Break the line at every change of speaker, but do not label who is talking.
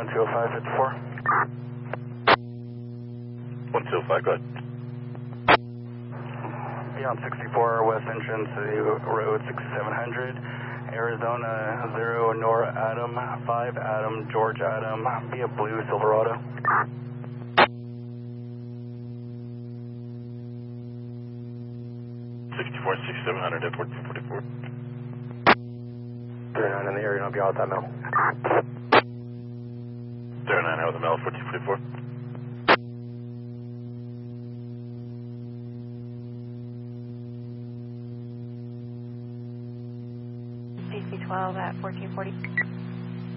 1205,
1205, go ahead.
Beyond 64, west entrance to road 6700, Arizona 0, Nora Adam, 5 Adam, George Adam, be a blue Silverado.
Sixty-four, 6700 at 1444.
39 in the area, I'll be out with that mill.
09 out with the mail, 1444.
CC12 at 1440.